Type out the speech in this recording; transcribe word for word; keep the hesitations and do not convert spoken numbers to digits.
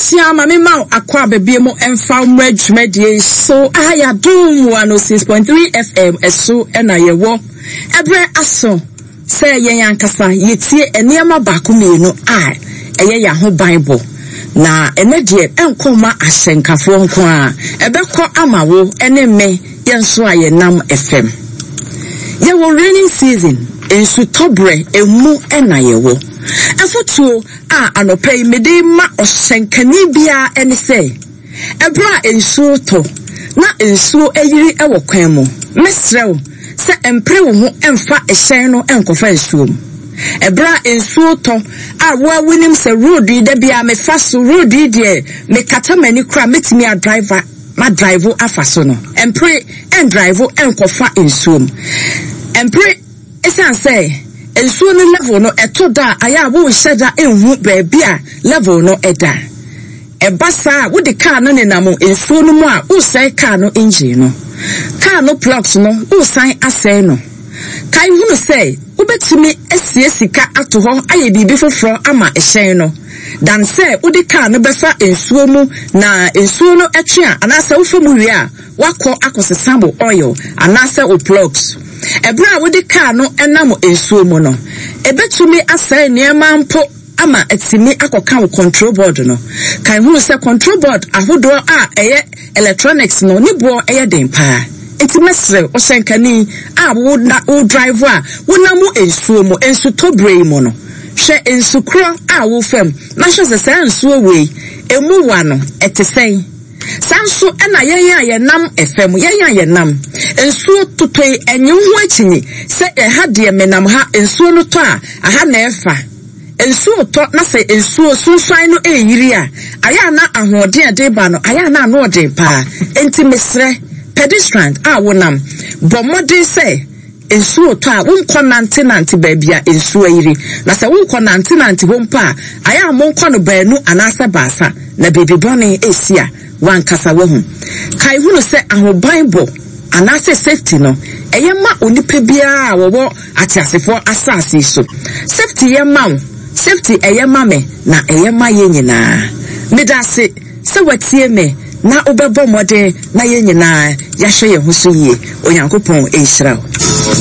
Abusia mami mau akwa bebie mo emfa mredwumedie so aya dum one oh six point three F M eso ena yewo ebre aso se yen yankasa yetie eniema baako mienu a eye ya ho Bible na ene de enkoma ahyenkafo nko a ebekọ amawo ene me yenso ayenam F M yewo rainy season ensu tobre emu ena yewo afotuo a anopei mede ma ohyenkani bia ene se ebra ensu to na ensu eyiri ewo kwan mu mesrew se empre wo ho emfa ehyen no enkofa ensuom ebra ensu to a wa winim se road de bia me faso road de me katamani kra metimi a driver ma drive afaso no empre en drive enkofa ensuom empre esan say ensuo no level no eto da aya wo hyeda enhu baabi a level no eda ebasa wo de car no nenam ensuo no mu a wo sai car no engine no car no plugs no wo sai asai no kai hunu say wo betimi esie sika ato ho aye bibi foforo ama ehyen no dan say wo de car no befa ensuo mu na ensuo no etwe a anasa wo famu wi a wakọ akosesabo oil anasa o plugs ebra wo de car no enam ensuo mu no ebetumi asai niema mpo ama etimi akoka control board no kan hu se control board ahodo a eye electronics no ni bo eye den pa enti mesre o senkani a wo na o drive a wo namu ensuo mu ensu tobre mu no hwe ensu kro a wo fam na hwe se se ensuo we emu wa no etesen sanso ena yen ya yenam F M yen ya yenam ensuo totoi enye hu achini se e ha de menam ha ensuo no to a aha na efa ensuo to na se ensuo sunsan no eyiri a aya na ahode ade ba no aya na no ode pa enti mesre pedestrian a wonam bomode se ensuo to a wonko nante nante baabia ensuo yiri na se wonko nante nante bompa aya monko no baanu anasa baasa na baby bone esia wan kasa wo hu kai hunu se aho Bible anase safety no eye ma onipa bia wo atiasefo asase so safety ye ma safety eye ma me na eye ma ye nyina medase se watie me na obebo mode na ye nyina ya hwe ye hu so yie onyankopon enhyira